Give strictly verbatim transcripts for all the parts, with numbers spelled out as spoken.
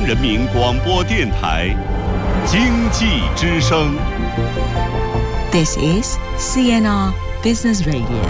人民广播电台经济之声。 This is C N R Business Radio。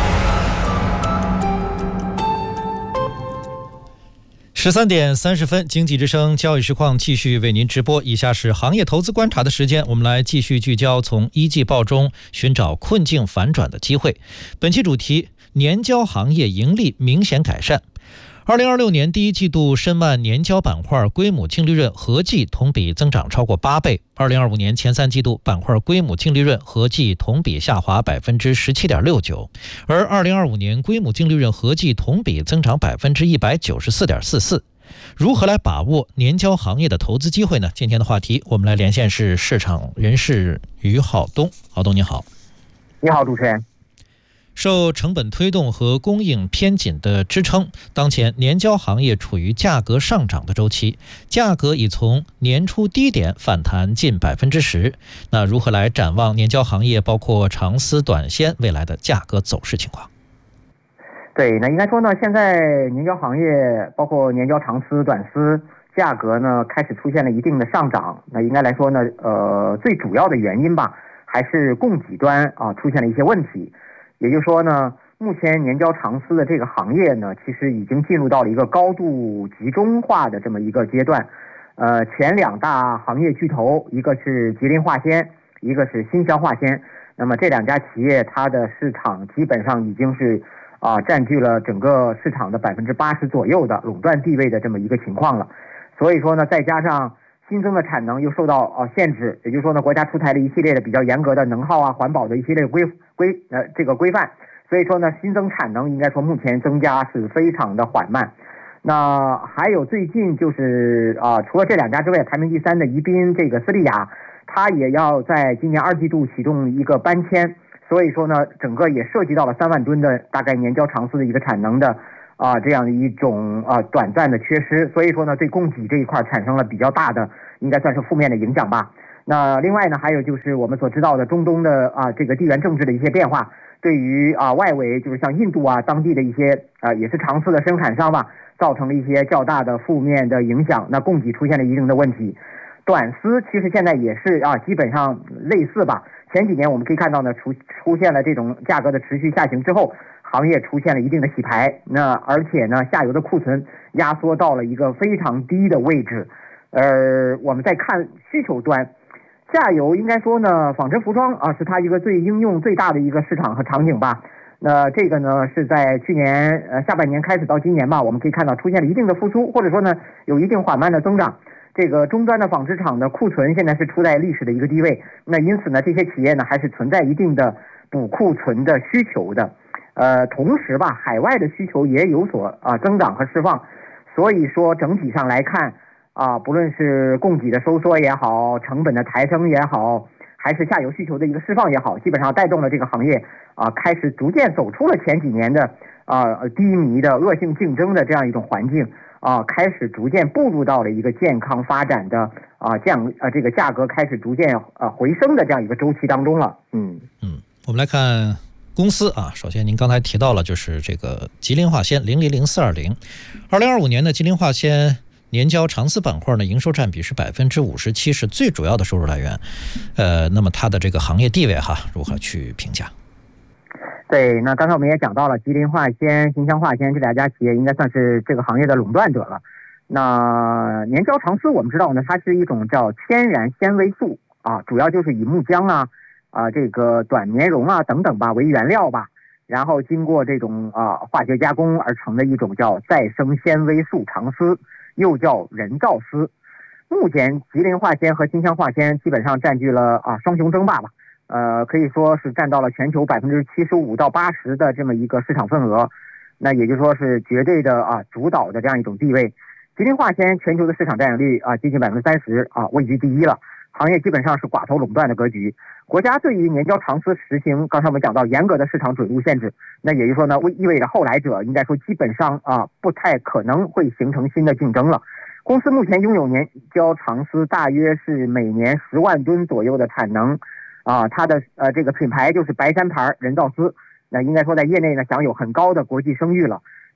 十三点三十分，经济之声交易实况继续为您直播。以下是行业投资观察的时间，我们来继续聚焦从一季报中寻找困境反转的机会。本期主题：年交行业盈利明显改善。二零二六年第一季度申万年交板块归母净利润合计同比增长超过八倍。二零二五年前三季度板块归母净利润合计同比下滑百分之十七点六九，而二零二五年归母净利润合计同比增长百分之一百九十四点四四。如何来把握年交行业的投资机会呢？今天的话题，我们来连线是市场人士于浩东。浩东你好。 你好，主持人。 受成本推动和供应偏紧的支撑，当前年交行业处于价格上涨的周期，价格已从年初低点反弹近百分之十。那如何来展望年交行业，包括长丝、短纤未来的价格走势情况？ 对，那应该说呢，现在年交行业包括年交长丝、短丝价格呢开始出现了一定的上涨。那应该来说呢，呃，最主要的原因吧，还是供给端啊出现了一些问题。也就是说呢，目前年交长丝的这个行业呢，其实已经进入到了一个高度集中化的这么一个阶段。呃，前两大行业巨头，一个是吉林化纤，一个是新乡化纤。那么这两家企业，它的市场基本上已经是啊、呃、占据了整个市场的百分之八十左右的垄断地位的这么一个情况了。所以说呢，再加上新增的产能又受到呃限制，也就是说呢，国家出台了一系列的比较严格的能耗啊、环保的一系列规规呃这个规范，所以说呢，新增产能应该说目前增加是非常的缓慢。那还有最近就是啊、呃，除了这两家之外，排名第三的宜宾这个斯利雅，它也要在今年二季度启动一个搬迁，所以说呢，整个也涉及到了三万吨的大概年交长丝的一个产能的。啊，这样的一种啊短暂的缺失，所以说呢，对供给这一块产生了比较大的，应该算是负面的影响吧。那另外呢，还有就是我们所知道的中东的啊这个地缘政治的一些变化，对于啊外围就是像印度啊当地的一些啊也是长丝的生产商吧，造成了一些较大的负面的影响，那供给出现了一定的问题。短丝其实现在也是啊基本上类似吧。前几年我们可以看到呢，出出现了这种价格的持续下行之后，行业出现了一定的洗牌，那而且呢，下游的库存压缩到了一个非常低的位置。呃，我们再看需求端，下游应该说呢，纺织服装啊是它一个最应用最大的一个市场和场景吧。那这个呢是在去年呃下半年开始到今年吧，我们可以看到出现了一定的复苏，或者说呢有一定缓慢的增长。这个终端的纺织厂的库存现在是处在历史的一个低位，那因此呢，这些企业呢还是存在一定的补库存的需求的。呃，同时吧，海外的需求也有所啊增长和释放，所以说整体上来看啊，不论是供给的收缩也好，成本的抬升也好，还是下游需求的一个释放也好，基本上带动了这个行业啊开始逐渐走出了前几年的啊低迷的恶性竞争的这样一种环境。啊，开始逐渐步入到了一个健康发展的啊降啊这个价格开始逐渐啊回升的这样一个周期当中了。嗯嗯，我们来看公司啊，首先您刚才提到了就是这个吉林化纤零零零四二零，二零二五年的吉林化纤年交长丝板块呢，营收占比是百分之五十七，是最主要的收入来源。呃，那么它的这个行业地位哈，如何去评价？ 对，那刚才我们也讲到了吉林化纤、新乡化纤这两家企业应该算是这个行业的垄断者了。那年交长丝我们知道呢，它是一种叫天然纤维素啊，主要就是以木浆啊、啊这个短棉绒啊等等吧为原料吧，然后经过这种啊化学加工而成的一种叫再生纤维素长丝，又叫人造丝。目前吉林化纤和新乡化纤基本上占据了啊双雄争霸吧。呃，可以说是占到了全球百分之七十五到八十的这么一个市场份额，那也就是说是绝对的啊主导的这样一种地位。吉林化纤全球的市场占有率啊接近百分之三十啊，位居第一了。行业基本上是寡头垄断的格局。国家对于年交长丝实行，刚才我们讲到严格的市场准入限制，那也就是说呢，意味着后来者应该说基本上啊不太可能会形成新的竞争了。公司目前拥有年交长丝大约是每年十万吨左右的产能。啊，它的呃这个品牌就是白山牌人造丝，那应该说在业内呢享有很高的国际声誉了。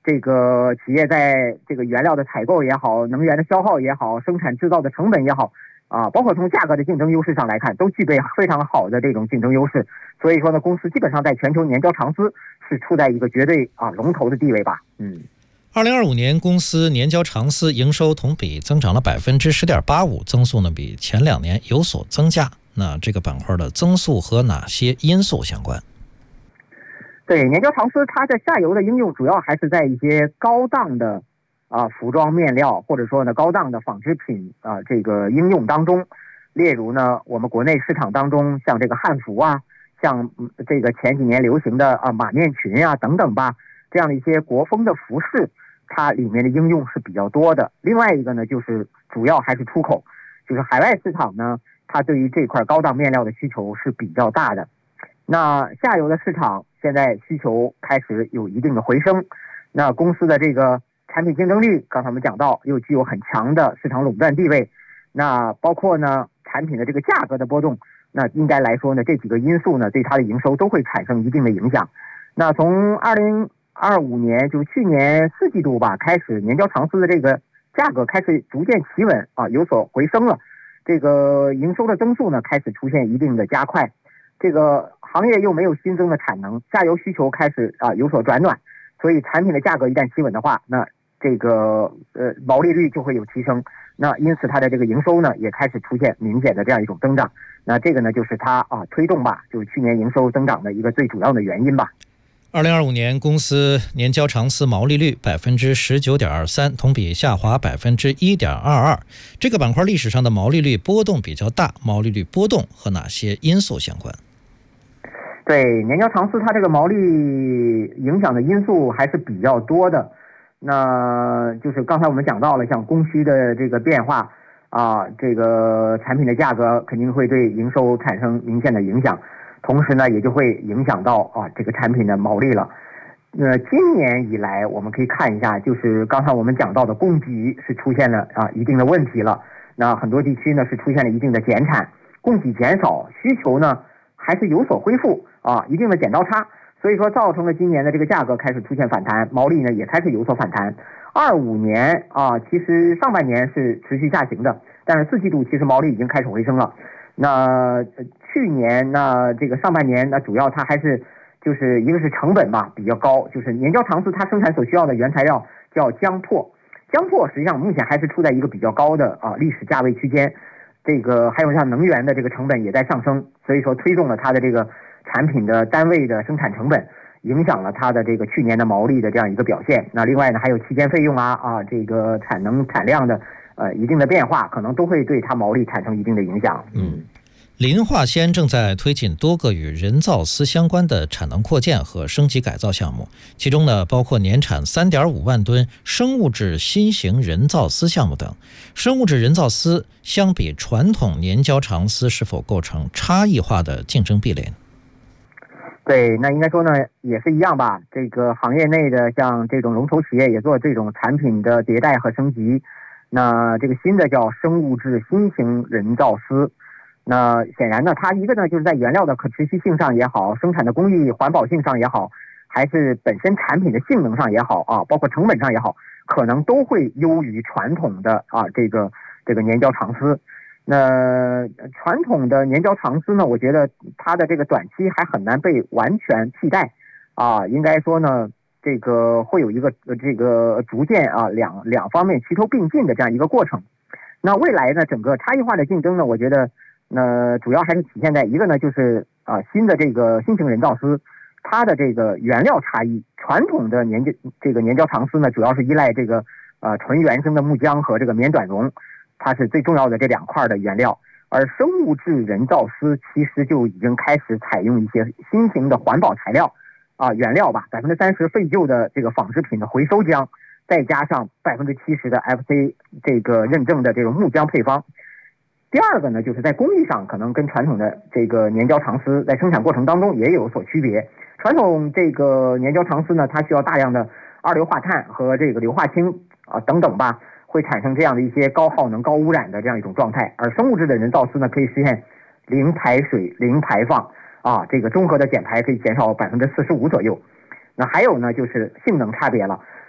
这个企业在这个原料的采购也好，能源的消耗也好，生产制造的成本也好，啊，包括从价格的竞争优势上来看，都具备非常好的这种竞争优势。所以说呢，公司基本上在全球年胶长丝是处在一个绝对啊龙头的地位吧。嗯。 二零二五年，公司年胶长丝营收同比增长了百分之十点八五，增速呢比前两年有所增加。那这个板块的增速和哪些因素相关？ 对，年胶长丝它的下游的应用主要还是在一些高档的啊服装面料，或者说呢高档的纺织品啊这个应用当中。例如呢，我们国内市场当中像这个汉服啊，像这个前几年流行的啊马面裙啊等等吧，这样的一些国风的服饰，它里面的应用是比较多的。另外一个呢，就是主要还是出口，就是海外市场呢，它对于这块高档面料的需求是比较大的。那下游的市场现在需求开始有一定的回升，那公司的这个产品竞争力，刚才我们讲到，又具有很强的市场垄断地位。那包括呢产品的这个价格的波动，那应该来说呢，这几个因素呢，对它的营收都会产生一定的影响。那从二零二五年，就去年四季度吧，开始年胶长丝的这个价格开始逐渐企稳啊，有所回升了。这个营收的增速呢，开始出现一定的加快。这个行业又没有新增的产能，下游需求开始啊有所转暖，所以产品的价格一旦企稳的话，那这个呃毛利率就会有提升。那因此它的这个营收呢，也开始出现明显的这样一种增长。那这个呢，就是它啊推动吧，就是去年营收增长的一个最主要的原因吧。 二零二五年，公司年胶长丝毛利率百分之十九点二三，同比下滑百分之一点二二。这个板块历史上的毛利率波动比较大，毛利率波动和哪些因素相关？ 对，年胶长丝它这个毛利影响的因素还是比较多的。那就是刚才我们讲到了，像供需的这个变化啊，这个产品的价格肯定会对营收产生明显的影响，同时呢，也就会影响到啊这个产品的毛利了。那今年以来，我们可以看一下，就是刚才我们讲到的供给是出现了啊一定的问题了。那很多地区呢是出现了一定的减产，供给减少，需求呢还是有所恢复啊，一定的剪刀差。所以说造成了今年的这个价格开始出现反弹，毛利呢也开始有所反弹。二五年啊，其实上半年是持续下行的，但是四季度其实毛利已经开始回升了。那去年那这个上半年，那主要它还是就是一个是成本嘛比较高，就是年胶长丝它生产所需要的原材料叫浆粕，浆粕实际上目前还是处在一个比较高的啊历史价位区间。这个还有像能源的这个成本也在上升，所以说推动了它的这个产品的单位的生产成本，影响了它的这个去年的毛利的这样一个表现。那另外呢，还有期间费用啊啊，这个产能产量的呃一定的变化，可能都会对它毛利产生一定的影响。 嗯，磷化纤正在推进多个与人造丝相关的产能扩建和升级改造项目，其中呢包括年产 三点五万吨生物质新型人造丝项目等。生物质人造丝相比传统年胶长丝是否构成差异化的竞争壁垒呢？ 对，那应该说呢也是一样吧。这个行业内的像这种龙头企业也做这种产品的迭代和升级。那这个新的叫生物质新型人造丝，那显然呢它一个呢就是在原料的可持续性上也好，生产的工艺环保性上也好，还是本身产品的性能上也好啊，包括成本上也好，可能都会优于传统的啊这个这个年胶长丝。那传统的年胶长丝呢，我觉得它的这个短期还很难被完全替代啊，应该说呢，这个会有一个这个逐渐啊两两方面齐头并进的这样一个过程。那未来呢，整个差异化的竞争呢，我觉得那主要还是体现在一个呢，就是啊新的这个新型人造丝，它的这个原料差异。传统的年这个年胶长丝呢，主要是依赖这个呃纯原生的木浆和这个棉短绒，它是最重要的这两块的原料。而生物质人造丝其实就已经开始采用一些新型的环保材料啊原料吧，百分之三十废旧的这个纺织品的回收浆，再加上百分之七十的 F C 这个认证的这种木浆配方。第二个呢，就是在工艺上可能跟传统的这个年胶长丝在生产过程当中也有所区别。传统这个年胶长丝呢，它需要大量的二硫化碳和这个硫化氢啊等等吧，会产生这样的一些高耗能、高污染的这样一种状态。而生物质的人造丝呢，可以实现零排水、零排放啊，这个综合的减排可以减少百分之四十五左右。那还有呢，就是性能差别了。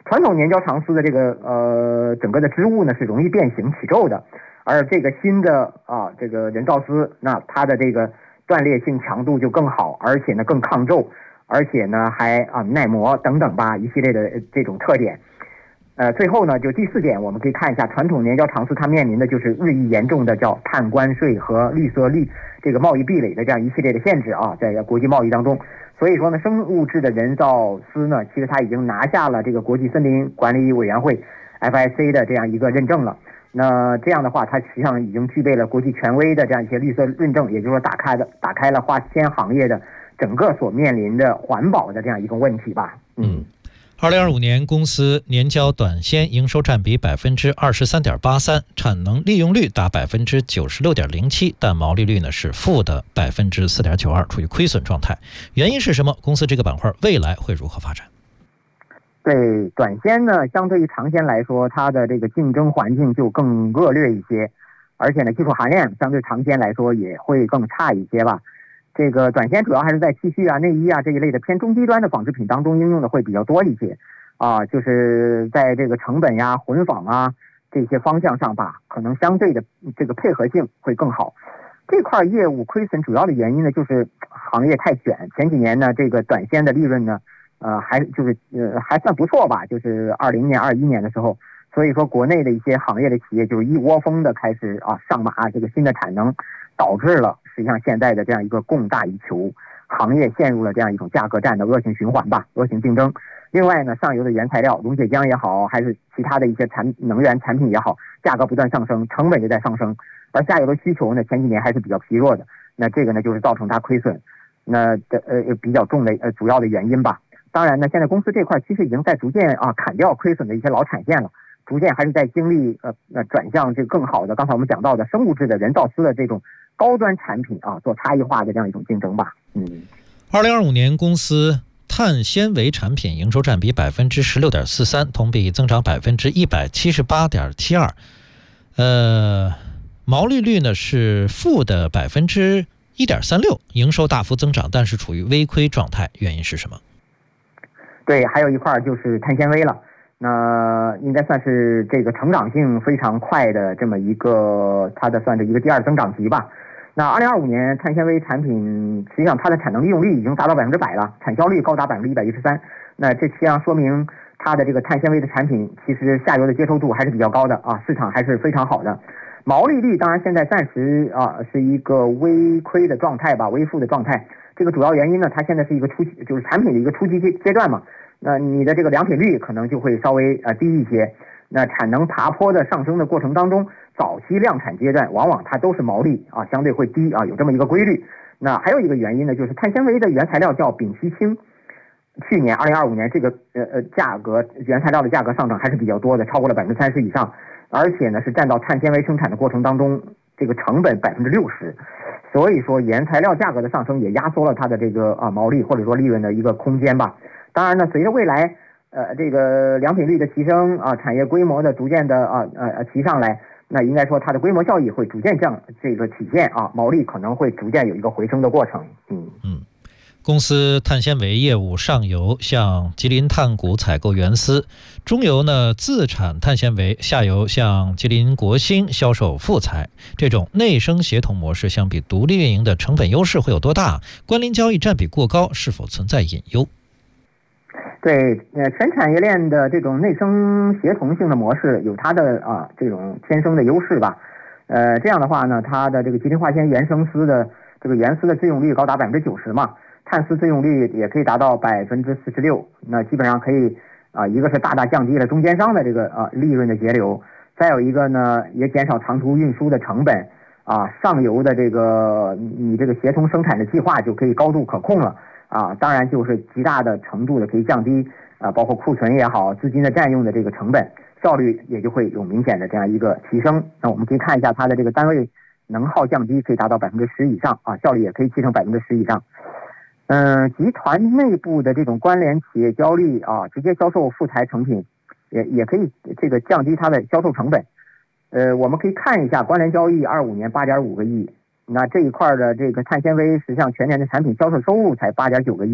传统粘胶长丝的这个呃整个的织物呢是容易变形起皱的，而这个新的啊这个人造丝，那它的这个断裂性强度就更好，而且呢更抗皱，而且呢还啊耐磨等等吧一系列的这种特点。呃，最后呢，就第四点，我们可以看一下传统粘胶长丝它面临的就是日益严重的叫碳关税和绿色绿这个贸易壁垒的这样一系列的限制啊，在国际贸易当中。所以说呢，生物质的人造丝呢，其实它已经拿下了这个国际森林管理委员会 F I C 的这样一个认证了。那这样的话，它实际上已经具备了国际权威的这样一些绿色认证，也就是说打开了打开了化纤行业的整个所面临的环保的这样一个问题吧。 嗯。二零二五年，公司粘胶短纤营收占比百分之二十三点八三，产能利用率达百分之九十六点零七，但毛利率呢是负的百分之四点九二，处于亏损状态。原因是什么？公司这个板块未来会如何发展？ 对，短纤呢，相对于长纤来说，它的这个竞争环境就更恶劣一些，而且呢，技术含量相对长纤来说也会更差一些吧。这个短纤主要还是在 T 恤啊、内衣啊这一类的偏中低端的纺织品当中应用的会比较多一些，啊，就是在这个成本呀、混纺啊这些方向上吧，可能相对的这个配合性会更好。这块业务亏损主要的原因呢，就是行业太卷。前几年呢，这个短纤的利润呢，呃，还就是呃还算不错吧，就是二零年、二一年的时候。所以说，国内的一些行业的企业就是一窝蜂的开始啊上马这个新的产能，导致了实际上现在的这样一个供大于求，行业陷入了这样一种价格战的恶性循环吧，恶性竞争。另外呢，上游的原材料溶解浆也好，还是其他的一些产能源产品也好，价格不断上升，成本也在上升，而下游的需求呢，前几年还是比较疲弱的。那这个呢，就是造成它亏损，那的呃比较重的呃主要的原因吧。当然呢，现在公司这块其实已经在逐渐啊砍掉亏损的一些老产线了。逐渐还是在经历呃呃转向这个更好的，刚才我们讲到的生物质的人造丝的这种高端产品啊，做差异化的这样一种竞争吧。嗯， 二零二五年公司碳纤维产品营收占比百分之十六点四三，同比增长百分之一百七十八点七二，呃，毛利率呢是负的百分之一点三六，营收大幅增长，但是处于微亏状态，原因是什么？ 对，还有一块就是碳纤维了。那应该算是这个成长性非常快的这么一个，它的算是一个第二增长期吧。那二零二五年碳纤维产品，实际上它的产能利用率已经达到百分之百了，产销率高达百分之一百一十三。那这实际上说明它的这个碳纤维的产品，其实下游的接受度还是比较高的啊，市场还是非常好的。毛利率当然现在暂时啊是一个微亏的状态吧，微负的状态。这个主要原因呢，它现在是一个初期，就是产品的一个初级阶阶段嘛。那你的这个良品率可能就会稍微呃低一些。那产能爬坡的上升的过程当中，早期量产阶段往往它都是毛利啊相对会低啊，有这么一个规律。那还有一个原因呢，就是碳纤维的原材料叫丙烯氢，去年二零二五年这个呃呃价格原材料的价格上涨还是比较多的，超过了百分之三十以上，而且呢是占到碳纤维生产的过程当中这个成本百分之六十。所以说原材料价格的上升也压缩了它的这个啊毛利或者说利润的一个空间吧。当然呢，随着未来呃这个良品率的提升啊，产业规模的逐渐的啊呃提上来，那应该说它的规模效益会逐渐降这个体现啊，毛利可能会逐渐有一个回升的过程。嗯嗯，公司碳纤维业务上游向吉林碳股采购原丝，中游呢自产碳纤维，下游向吉林国兴销售副材。这种内生协同模式相比独立运营的成本优势会有多大？关联交易占比过高，是否存在隐忧？ 对，呃，全产业链的这种内生协同性的模式有它的啊这种天生的优势吧。呃，这样的话呢，它的这个吉林化纤原生丝的这个原丝的自用率高达百分之九十嘛，碳丝自用率也可以达到百分之四十六，那基本上可以啊，一个是大大降低了中间商的这个啊利润的节流，再有一个呢也减少长途运输的成本啊，上游的这个你这个协同生产的计划就可以高度可控了。啊，当然就是极大的程度的可以降低啊，包括库存也好，资金的占用的这个成本，效率也就会有明显的这样一个提升。那我们可以看一下它的这个单位能耗降低可以达到百分之十以上啊，效率也可以提升百分之十以上。嗯，集团内部的这种关联企业交易啊，直接销售副材成品，也也可以这个降低它的销售成本。呃，我们可以看一下关联交易二五年八点五个亿。那这一块的这个碳纤维实际上全年的产品销售收入才八点九个亿，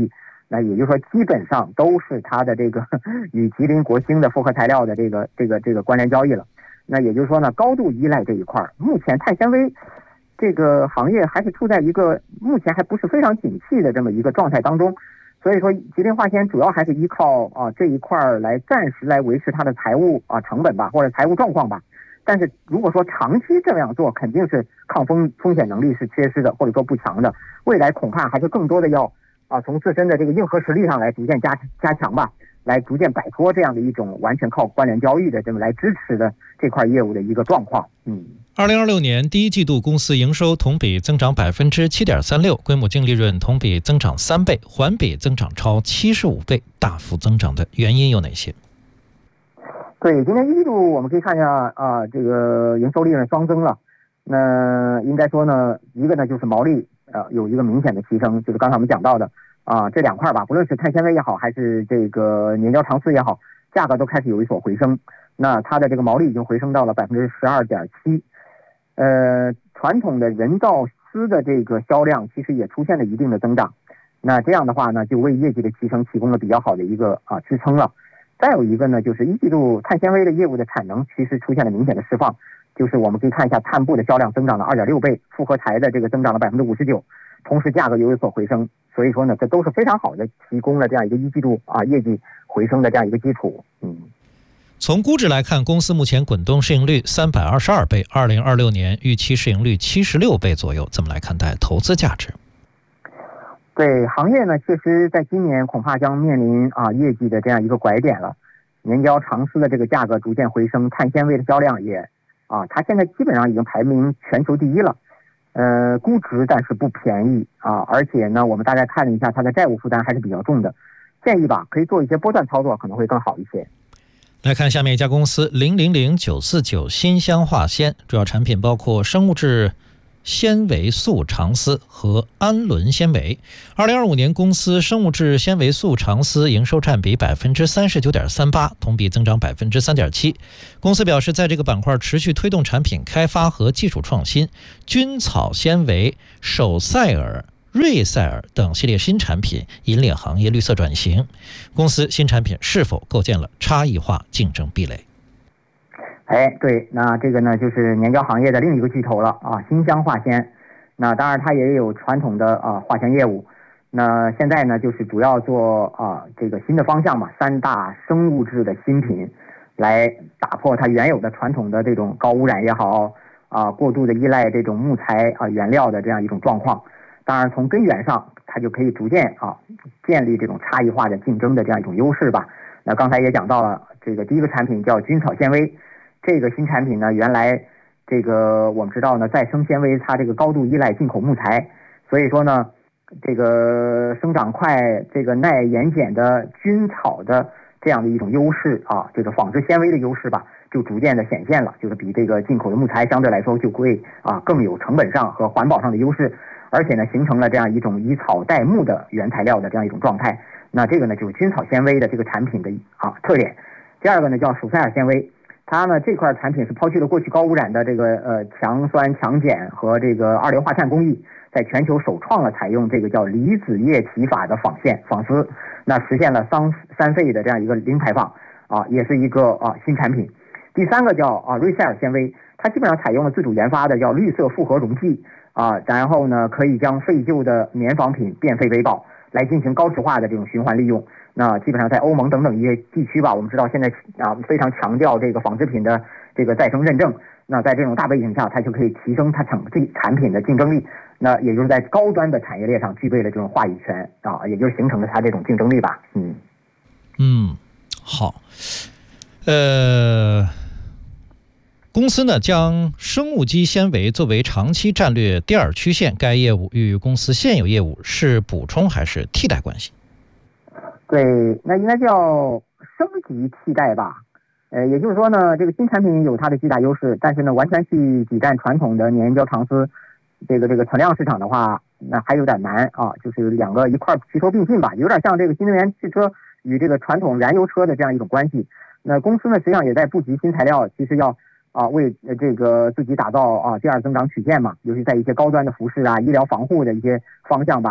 那也就是说基本上都是它的这个与吉林国兴的复合材料的这个这个这个关联交易了。那也就是说呢，高度依赖这一块，目前碳纤维这个行业还是处在一个目前还不是非常景气的这么一个状态当中。所以说吉林化纤主要还是依靠啊这一块来暂时来维持它的财务啊成本吧，或者财务状况吧。但是如果说长期这样做，肯定是抗风风险能力是缺失的，或者说不强的。未来恐怕还是更多的要啊从自身的这个硬核实力上来逐渐加加强吧，来逐渐摆脱这样的一种完全靠关联交易的这么来支持的这块业务的一个状况。嗯。 二零二六年第一季度，公司营收同比增长百分之七点三六，规模净利润同比增长三倍，环比增长超七十五倍，大幅增长的原因有哪些？ 对，今年一季度我们可以看一下啊，这个营收利润双增了。那应该说呢，一个呢就是毛利呃有一个明显的提升，就是刚才我们讲到的啊这两块吧，不论是碳纤维也好，还是这个粘胶长丝也好，价格都开始有一所回升。那它的这个毛利已经回升到了百分之十二点七。呃，传统的人造丝的这个销量其实也出现了一定的增长。那这样的话呢，就为业绩的提升提供了比较好的一个啊支撑了。再有一个呢，就是一季度碳纤维的业务的产能其实出现了明显的释放，就是我们可以看一下碳布的销量增长了 二点六倍，复合材的这个增长了 百分之五十九， 同时价格又有所回升。所以说呢，这都是非常好的提供了这样一个一季度啊业绩回升的这样一个基础。嗯。 从估值来看，公司目前滚动市盈率三百二十二倍，二零二六年预期市盈率七十六倍左右，怎么来看待投资价值？ 对，行业呢，确实在今年恐怕将面临啊业绩的这样一个拐点了。粘胶长丝的这个价格逐渐回升，碳纤维的销量也啊，它现在基本上已经排名全球第一了。呃，估值但是不便宜啊，而且呢，我们大概看了一下，它的债务负担还是比较重的。建议吧，可以做一些波段操作，可能会更好一些。 来看下面一家公司零零零九四九新乡化纤，主要产品包括生物质纤维素长丝和氨纶纤维。二零二五年，公司生物质纤维素长丝营收占比百分之三十九点三八，同比增长百分之三点七。公司表示，在这个板块持续推动产品开发和技术创新，菌草纤维、手塞尔、瑞塞尔等系列新产品引领行业绿色转型。公司新产品是否构建了差异化竞争壁垒？ 哎，对，那这个呢就是粘胶行业的另一个巨头了啊，新乡化纤。那当然它也有传统的啊化纤业务。那现在呢就是主要做啊这个新的方向嘛，三大生物质的新品，来打破它原有的传统的这种高污染也好啊过度的依赖这种木材啊原料的这样一种状况。当然从根源上它就可以逐渐啊建立这种差异化的竞争的这样一种优势吧。那刚才也讲到了，这个第一个产品叫菌草纤维。这个新产品呢，原来这个我们知道呢，再生纤维它这个高度依赖进口木材，所以说呢，这个生长快、这个耐盐碱的菌草的这样的一种优势啊，这个纺织纤维的优势吧，就逐渐的显现了，就是比这个进口的木材相对来说就会啊更有成本上和环保上的优势，而且呢，形成了这样一种以草代木的原材料的这样一种状态。那这个呢，就是菌草纤维的这个产品的啊特点。第二个呢，叫手塞尔纤维。它呢这块产品是抛弃了过去高污染的这个呃强酸强碱和这个二硫化碳工艺，在全球首创了采用这个叫离子液体法的纺线纺丝，那实现了三三废的这样一个零排放啊，也是一个啊新产品。第三个叫啊瑞塞尔纤维，它基本上采用了自主研发的叫绿色复合溶剂啊，然后呢可以将废旧的棉纺品变废为宝，来进行高质化的这种循环利用。那基本上在欧盟等等一些地区吧，我们知道现在啊非常强调这个纺织品的这个再生认证。那在这种大背景下，它就可以提升它产产品的竞争力。那也就是在高端的产业链上具备了这种话语权啊，也就是形成了它这种竞争力吧。嗯嗯，好，呃。公司呢将生物基纤维作为长期战略第二曲线，该业务与公司现有业务是补充还是替代关系？ 对，那应该叫升级替代吧。呃，也就是说呢，这个新产品有它的巨大优势，但是呢，完全去挤占传统的粘胶长丝这个这个存量市场的话，那还有点难啊。就是两个一块齐头并进吧，有点像这个新能源汽车与这个传统燃油车的这样一种关系。那公司呢，实际上也在布局新材料，其实要。啊，为这个自己打造啊第二增长曲线嘛，尤其在一些高端的服饰啊、医疗防护的一些方向吧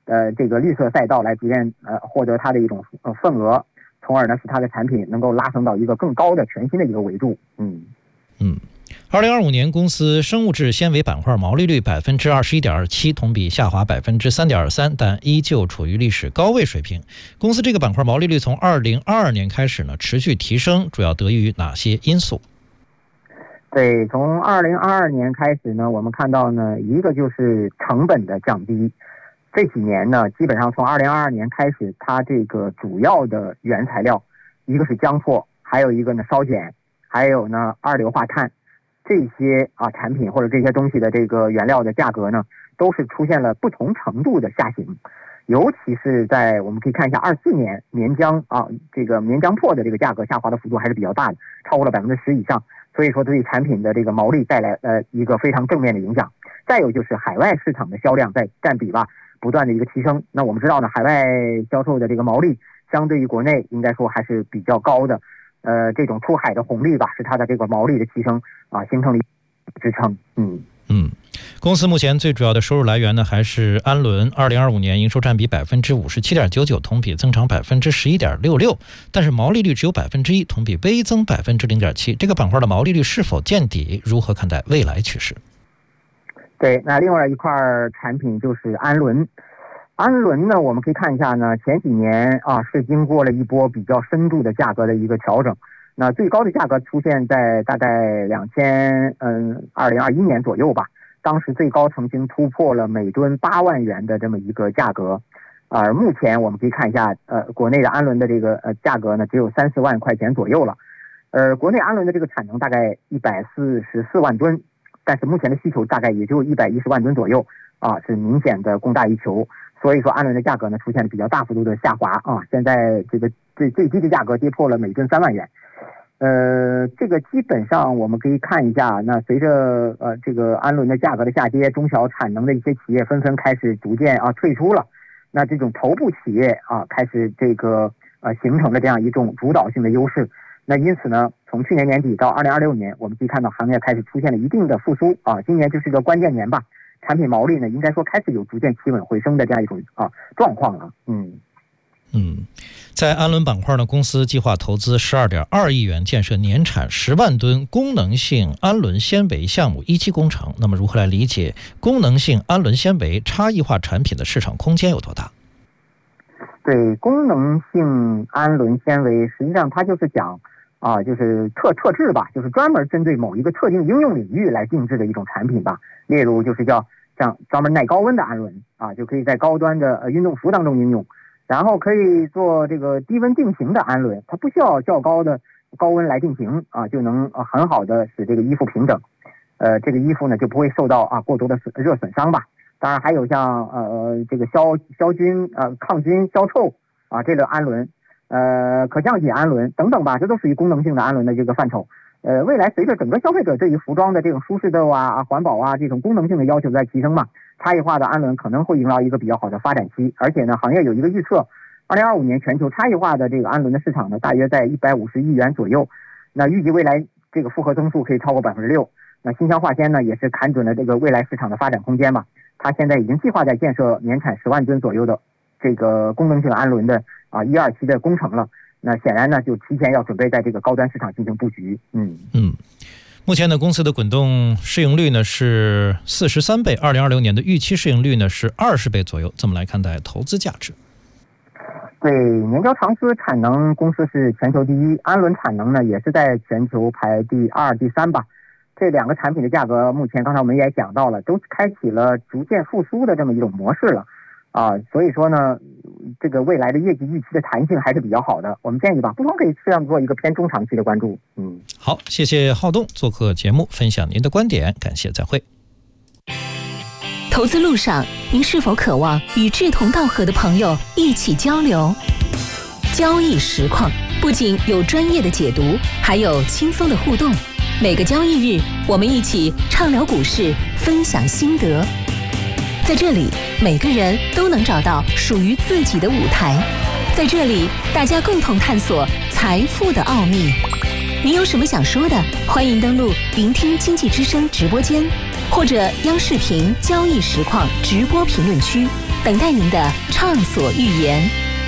呃这个绿色赛道来逐渐呃获得它的一种呃份额，从而呢使它的产品能够拉升到一个更高的全新的一个维度。嗯嗯。二零二五年，公司生物质纤维板块毛利率百分之二十一点二七，同比下滑百分之三点二三，但依旧处于历史高位水平。公司这个板块毛利率从二零二二年开始呢持续提升，主要得益于哪些因素？ 对，从二零二二年开始呢，我们看到呢，一个就是成本的降低。这几年呢，基本上从二零二二年开始，它这个主要的原材料，一个是浆粕，还有一个呢烧碱，还有呢二硫化碳。这些啊产品或者这些东西的这个原料的价格呢，都是出现了不同程度的下行，尤其是在我们可以看一下二四年棉浆啊这个棉浆粕的这个价格下滑的幅度还是比较大的，超过了百分之十以上，所以说对产品的这个毛利带来呃一个非常正面的影响。再有就是海外市场的销量在占比吧不断的一个提升，那我们知道呢，海外销售的这个毛利相对于国内应该说还是比较高的。呃，这种出海的红利吧，是它的这个毛利的提升啊，形成了支撑。嗯嗯，公司目前最主要的收入来源呢，还是氨纶。二零二五年营收占比百分之五十七点九九，同比增长百分之十一点六六，但是毛利率只有百分之一，同比微增百分之零点七。这个板块的毛利率是否见底？如何看待未来趋势？ 对，那另外一块产品就是氨纶。氨纶呢，我们可以看一下呢，前几年啊是经过了一波比较深度的价格的一个调整，那最高的价格出现在大概两千嗯二零二一年左右吧，当时最高曾经突破了每吨八万元的这么一个价格，而、呃、目前我们可以看一下，呃，国内的氨纶的这个呃价格呢只有三十万块钱左右了，呃，国内氨纶的这个产能大概一百四十四万吨，但是目前的需求大概也就一百一十万吨左右啊，是明显的供大于求。所以说氨纶的价格呢出现了比较大幅度的下滑啊，现在这个最最低的价格跌破了每吨三万元。呃，这个基本上我们可以看一下，那随着呃这个氨纶的价格的下跌，中小产能的一些企业纷纷开始逐渐啊退出了，那这种头部企业啊开始这个呃形成了这样一种主导性的优势。那因此呢，从去年年底到二零二六年，我们可以看到行业开始出现了一定的复苏啊，今年就是一个关键年吧。产品毛利呢，应该说开始有逐渐企稳回升的这样一种啊状况了。嗯嗯，在氨纶板块呢，公司计划投资十二点二亿元建设年产十万吨功能性氨纶纤维项目一期工程。那么，如何来理解功能性氨纶纤维差异化产品的市场空间有多大？ 对，功能性氨纶纤维，实际上它就是讲啊，就是特特制吧，就是专门针对某一个特定应用领域来定制的一种产品吧。例如就是叫像专门耐高温的氨纶啊，就可以在高端的呃运动服当中应用，然后可以做这个低温定型的氨纶，它不需要较高的高温来定型啊，就能呃很好的使这个衣服平整，呃这个衣服呢就不会受到啊过多的热损伤吧。当然还有像呃这个消消菌呃抗菌消臭啊这类氨纶，呃可降解氨纶等等吧，这都属于功能性的氨纶的这个范畴。呃，未来随着整个消费者对于服装的这种舒适度啊、环保啊这种功能性的要求在提升嘛，差异化的氨纶可能会迎来一个比较好的发展期。而且呢，行业有一个预测，二零二五年全球差异化的这个氨纶的市场呢，大约在一百五十亿元左右。那预计未来这个复合增速可以超过百分之六。那新乡化纤呢，也是看准了这个未来市场的发展空间嘛，它现在已经计划在建设年产十万吨左右的这个功能性氨纶的啊一二期的工程了。那显然呢，就提前要准备在这个高端市场进行布局。嗯嗯，目前呢，公司的滚动市盈率呢是四十三倍，二零二六年的预期市盈率呢是二十倍左右。这么来看待投资价值？ 对，粘胶长丝产能公司是全球第一，氨纶产能呢也是在全球排第二、第三吧。这两个产品的价格，目前刚才我们也讲到了，都开启了逐渐复苏的这么一种模式了。啊，所以说呢，这个未来的业绩预期的弹性还是比较好的。我们建议吧，不妨可以这样做一个偏中长期的关注。嗯， 好，谢谢浩东做客节目，分享您的观点，感谢，再会。 投资路上，您是否渴望与志同道合的朋友一起交流？交易实况不仅有专业的解读，还有轻松的互动。每个交易日，我们一起畅聊股市，分享心得。在这里，每个人都能找到属于自己的舞台。在这里，大家共同探索财富的奥秘。你有什么想说的？欢迎登录聆听经济之声直播间，或者央视频交易实况直播评论区， 等待您的畅所欲言。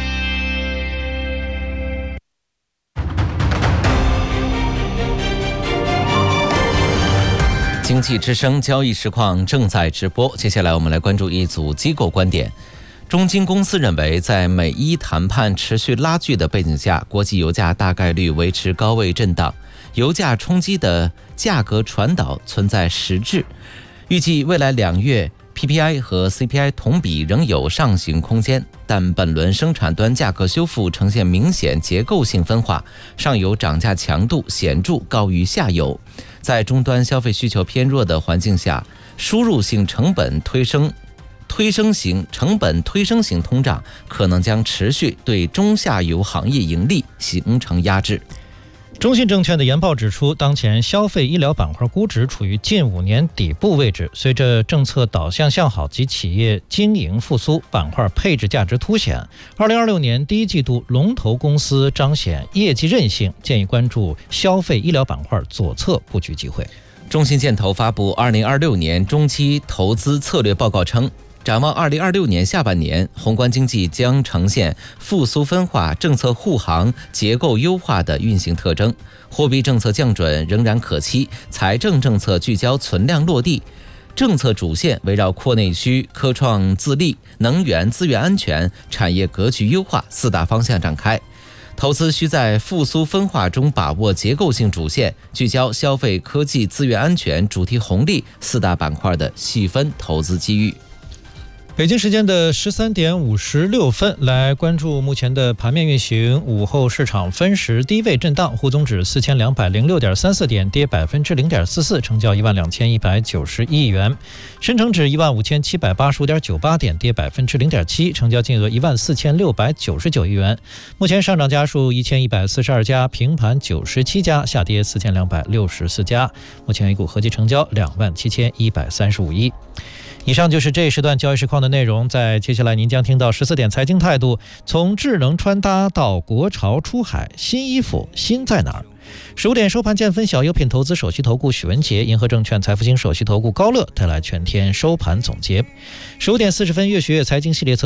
经济之声交易实况正在直播，接下来我们来关注一组机构观点。中金公司认为，在美伊谈判持续拉锯的背景下，国际油价大概率维持高位震荡，油价冲击的价格传导存在实质。预计未来两月 P P I 和 C P I 同比仍有上行空间，但本轮生产端价格修复呈现明显结构性分化，上游涨价强度显著高于下游。在终端消费需求偏弱的环境下，输入性成本推升推升型成本推升型通胀可能将持续对中下游行业盈利形成压制。 中信证券的研报指出，当前消费医疗板块估值处于近五年底部位置，随着政策导向向好及企业经营复苏，板块配置价值凸显。二零二六年第一季度龙头公司彰显业绩韧性，建议关注消费医疗板块左侧布局机会。 中信建投发布二零二六年中期投资策略报告称，展望二零二六年下半年，宏观经济将呈现复苏分化、政策护航、结构优化的运行特征，货币政策降准仍然可期，财政政策聚焦存量落地，政策主线围绕扩内需、科创自立、能源资源安全、产业格局优化四大方向展开。投资需在复苏分化中把握结构性主线，聚焦消费、科技、资源安全、主题红利四大板块的细分投资机遇。 北京时间的十三点五十六分，来关注目前的盘面运行。午后市场分时低位震荡，沪综指四千两百零六点三四点，跌百分之零点四四，成交一万两千一百九十一亿元。深成指一万五千七百八十五点九八点，跌百分之零点七，成交金额一万四千六百九十九亿元。目前上涨家数一千一百四十二家，平盘九十七家，下跌四千两百六十四家。目前 A 股合计成交两万七千一百三十五亿。以上就是这一时段交易实况的内容，在接下来您将听到十四点财经态度，从智能穿搭到国潮出海，新衣服新在哪儿？十五点收盘见分晓，优品投资首席投顾许文杰、银河证券财富星首席投顾高乐带来全天收盘总结。十五点四十分，越学越财经系列测